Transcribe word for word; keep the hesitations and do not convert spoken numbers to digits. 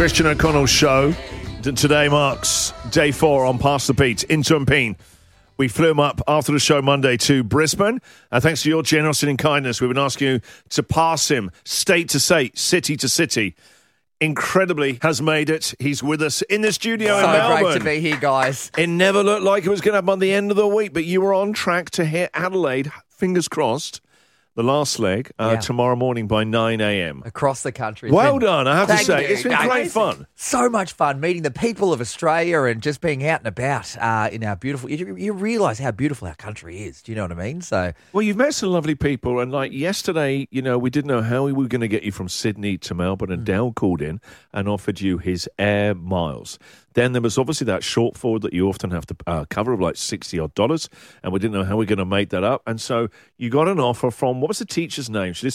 Christian O'Connell show. Today marks day four on Pass the Beat in Tumpeen. We flew him up after the show Monday to Brisbane. And thanks to your generosity and kindness, we've been asking you to pass him state to state, city to city. Incredibly has made it. He's with us in the studio in So Melbourne. great to be here, guys. It never looked like it was going to happen by the end of the week, but you were on track to hit Adelaide, fingers crossed, the last leg, uh, Yeah. tomorrow morning by nine a.m. Across the country. It's Well been- done, I have to Thank say. you. It's been great Amazing. fun. So much fun meeting the people of Australia and just being out and about uh, in our beautiful... You, you realise how beautiful our country is. Do you know what I mean? So Well, you've met some lovely people, and like yesterday, you know, we didn't know how we were going to get you from Sydney to Melbourne, and Dale called in and offered you his air miles. Then there was obviously that shortfall that you often have to uh, cover of like sixty odd dollars, and we didn't know how we are going to make that up. And so you got an offer from, what was the teacher's name? She